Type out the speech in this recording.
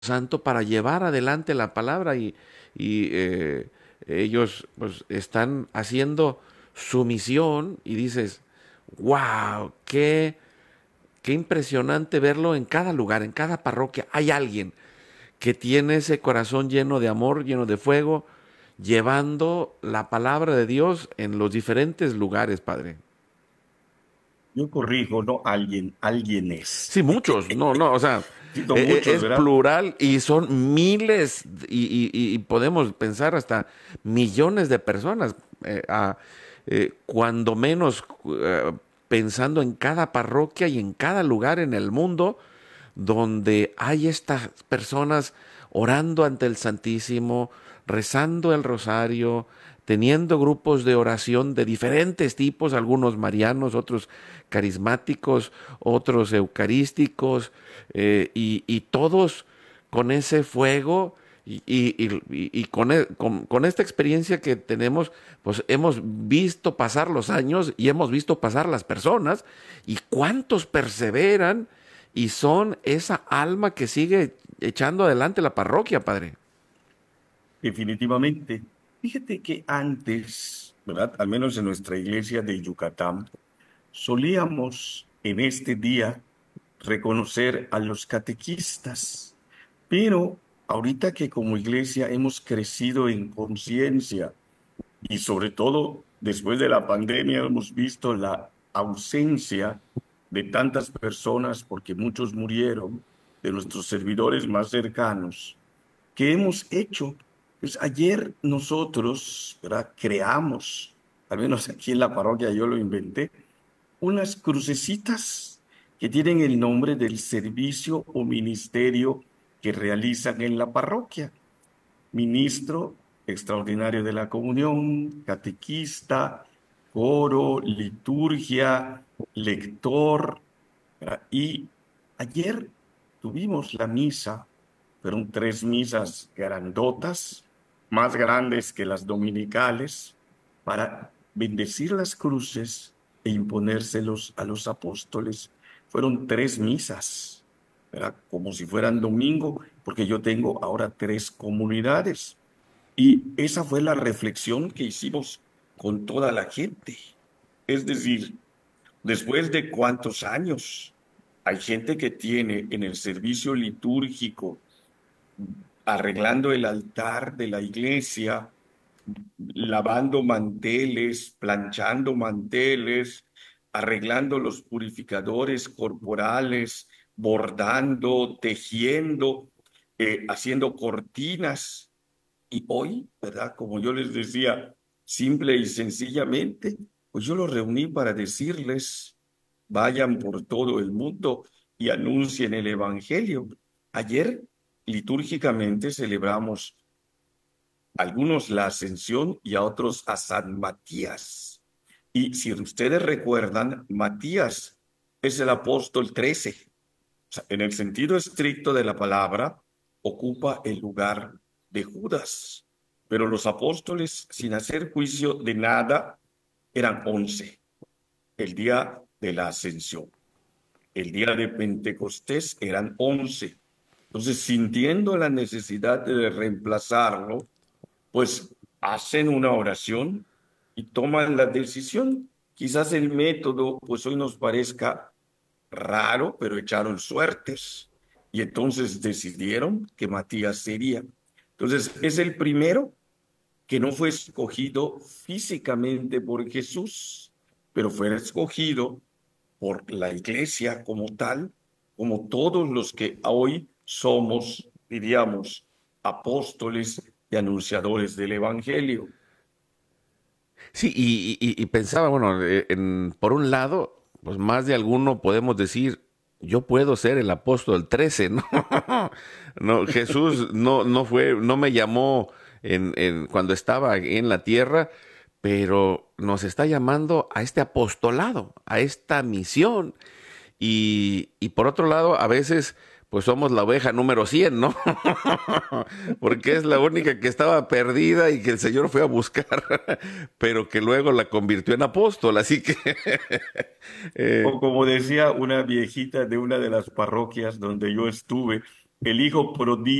Santo para llevar adelante la palabra y ellos pues están haciendo su misión y dices, wow, qué impresionante verlo en cada lugar, en cada parroquia. Hay alguien que tiene ese corazón lleno de amor, lleno de fuego, llevando la palabra de Dios en los diferentes lugares, Padre. Yo corrijo, no alguien, alguien es. Sí, muchos, no, no, o sea, Sí, son muchos, es ¿verdad? plural y son miles y podemos pensar hasta millones de personas, cuando menos pensando en cada parroquia y en cada lugar en el mundo donde hay estas personas orando ante el Santísimo, rezando el rosario, teniendo grupos de oración de diferentes tipos, algunos marianos, otros carismáticos, otros eucarísticos, y todos con ese fuego y con esta experiencia que tenemos, pues hemos visto pasar los años y hemos visto pasar las personas y cuántos perseveran y son esa alma que sigue echando adelante la parroquia, Padre. Definitivamente. Fíjate que antes, ¿verdad? Al menos en nuestra iglesia de Yucatán, solíamos en este día reconocer a los catequistas, pero ahorita que como iglesia hemos crecido en conciencia y sobre todo después de la pandemia hemos visto la ausencia de tantas personas porque muchos murieron, de nuestros servidores más cercanos. ¿Qué hemos hecho? Pues ayer nosotros, ¿verdad? Creamos, al menos aquí en la parroquia yo lo inventé, unas crucecitas que tienen el nombre del servicio o ministerio que realizan en la parroquia. Ministro extraordinario de la comunión, catequista, coro, liturgia, lector. ¿Verdad? Y ayer tuvimos la misa, fueron tres misas grandotas, más grandes que las dominicales, para bendecir las cruces e imponérselos a los apóstoles. Fueron tres misas, ¿verdad? Como si fueran domingo, porque yo tengo ahora tres comunidades. Y esa fue la reflexión que hicimos con toda la gente. Es decir, después de cuántos años hay gente que tiene en el servicio litúrgico, arreglando el altar de la iglesia, lavando manteles, planchando manteles, arreglando los purificadores corporales, bordando, tejiendo, haciendo cortinas. Y hoy, ¿verdad? Como yo les decía, simple y sencillamente, pues yo los reuní para decirles, vayan por todo el mundo y anuncien el Evangelio. Ayer, litúrgicamente, celebramos algunos la Ascensión y a otros a San Matías. Y si ustedes recuerdan, Matías es el apóstol 13. O sea, en el sentido estricto de la palabra, ocupa el lugar de Judas. Pero los apóstoles, sin hacer juicio de nada, eran 11 el día de la Ascensión. El día de Pentecostés eran 11. Entonces, sintiendo la necesidad de reemplazarlo, pues hacen una oración y toman la decisión. Quizás el método, pues hoy nos parezca raro, pero echaron suertes y entonces decidieron que Matías sería. Entonces, es el primero que no fue escogido físicamente por Jesús, pero fue escogido por la iglesia como tal, como todos los que hoy somos, diríamos, apóstoles y anunciadores del Evangelio. Sí, y pensaba, bueno, por un lado, pues más de alguno podemos decir, yo puedo ser el apóstol 13, ¿no? No, Jesús no fue, no me llamó cuando estaba en la tierra, pero nos está llamando a este apostolado, a esta misión. Y por otro lado, a veces, pues somos la oveja número 100, ¿no? Porque es la única que estaba perdida y que el Señor fue a buscar, pero que luego la convirtió en apóstol. Así que, O eh, como decía una viejita de una de las parroquias donde yo estuve, el hijo prodigio